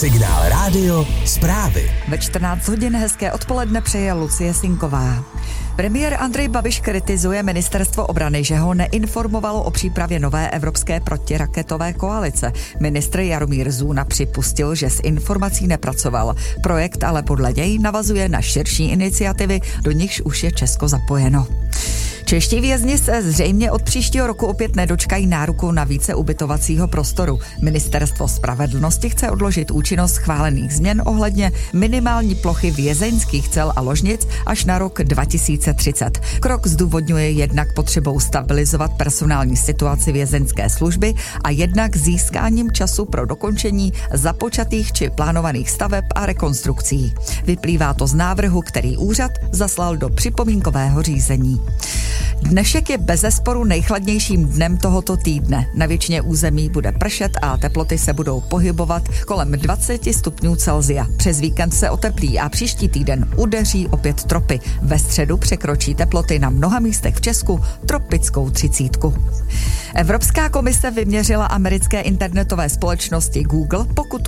Signál rádio, zprávy. Ve 14 hodin hezké odpoledne přeje Lucie Sinková. Premiér Andrej Babiš kritizuje ministerstvo obrany, že ho neinformovalo o přípravě nové evropské protiraketové koalice. Ministr Jaromír Zůna připustil, že s informací nepracoval. Projekt ale podle něj navazuje na širší iniciativy, do nichž už je Česko zapojeno. Čeští vězni se zřejmě od příštího roku opět nedočkají nároku na více ubytovacího prostoru. Ministerstvo spravedlnosti chce odložit účinnost schválených změn ohledně minimální plochy vězeňských cel a ložnic až na rok 2030. Krok zdůvodňuje jednak potřebou stabilizovat personální situaci vězeňské služby a jednak získáním času pro dokončení započatých či plánovaných staveb a rekonstrukcí. Vyplývá to z návrhu, který úřad zaslal do připomínkového řízení. Dnešek je bezesporu nejchladnějším dnem tohoto týdne. Na většině území bude pršet a teploty se budou pohybovat kolem 20 stupňů Celsia. Přes víkend se oteplí a příští týden udeří opět tropy. Ve středu překročí teploty na mnoha místech v Česku tropickou 30. Evropská komise vyměřila americké internetové společnosti Google pokutu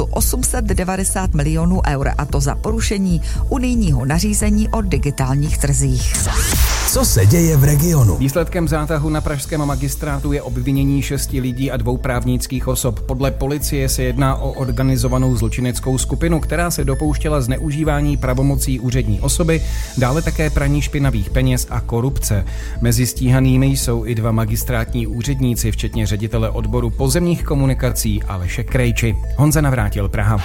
890 milionů eur, a to za porušení unijního nařízení o digitálních trzích. Co se děje v regionu? Výsledkem zátahu na pražském magistrátu je obvinění 6 lidí a 2 právnických osob. Podle policie se jedná o organizovanou zločineckou skupinu, která se dopouštěla zneužívání pravomocí úřední osoby, dále také praní špinavých peněz a korupce. Mezi stíhanými jsou i 2 magistrátní úředníci, včetně ředitele odboru pozemních komunikací Aleše Krejči. Honza Navrátil, Praha.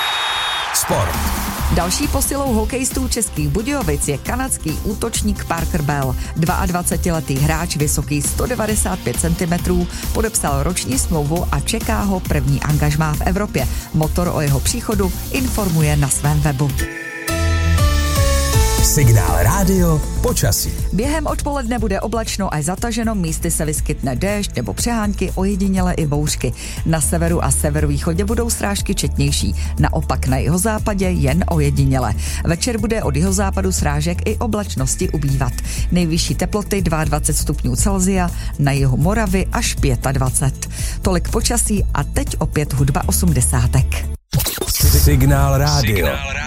Sport. Další posilou hokejistů Českých Budějovic je kanadský útočník Parker Bell. 22letý hráč vysoký 195 cm podepsal roční smlouvu a čeká ho první angažmá v Evropě. Motor o jeho příchodu informuje na svém webu. Signál rádio, počasí. Během odpoledne bude oblačno až zataženo, místy se vyskytne déšť nebo přehánky, ojediněle i bouřky. Na severu a severovýchodě budou srážky četnější, naopak na jihozápadě jen ojediněle. Večer bude od jihozápadu srážek i oblačnosti ubývat. Nejvyšší teploty 22 stupňů Celsia, na jihu Moravy až 25. Tolik počasí a teď opět hudba 80. Signál rádio.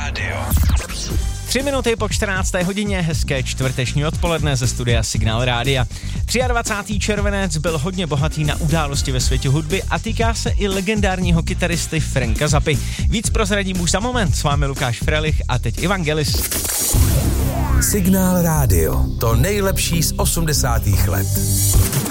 3 minuty po 14. hodině, hezké čtvrteční odpoledne ze studia Signál rádia. 23. červenec byl hodně bohatý na události ve světě hudby a týká se i legendárního kytaristy Franka Zappy. Víc prozradím už za moment, s vámi Lukáš Frelich a teď Evangelis. Signál rádio, to nejlepší z 80. let.